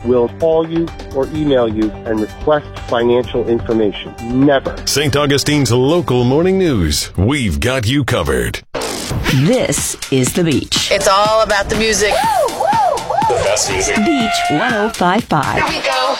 will call you or email you and request financial information. Never. St. Augustine's local morning news. We've got you covered. This is The Beach. It's all about the music. The best music. Beach 105.5. Here we go.